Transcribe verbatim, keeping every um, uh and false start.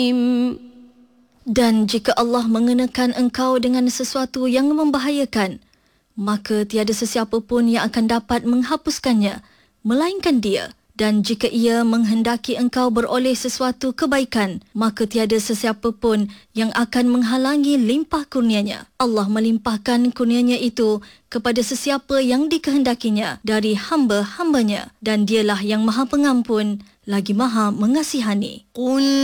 Dan jika Allah mengenakan engkau dengan sesuatu yang membahayakan, maka tiada sesiapa pun yang akan dapat menghapuskannya, melainkan Dia. Dan jika Ia menghendaki engkau beroleh sesuatu kebaikan, maka tiada sesiapa pun yang akan menghalangi limpah kurnianya. Allah melimpahkan kurnianya itu kepada sesiapa yang dikehendakinya dari hamba-hambanya, dan Dialah yang Maha Pengampun lagi Maha Mengasihani. Qul